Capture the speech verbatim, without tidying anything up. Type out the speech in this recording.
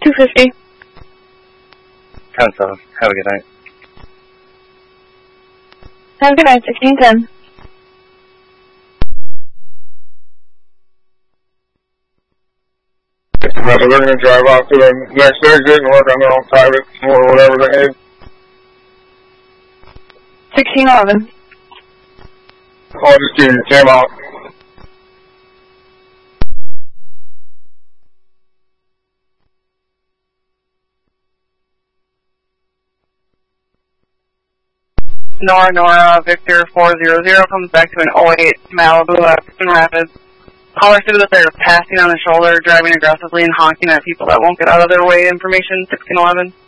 two fifty. ten seven. Have a good night. Have a good night, sixteen ten. They're going to drive off to the next exit and work on their own private or whatever they need. sixteen eleven. Oh, just you came out. Nora Nora Victor four zero zero comes back to an oh eight Malibu at Grand Rapids. Caller said that they're passing on the shoulder, driving aggressively and honking at people that won't get out of their way. Information sixteen eleven.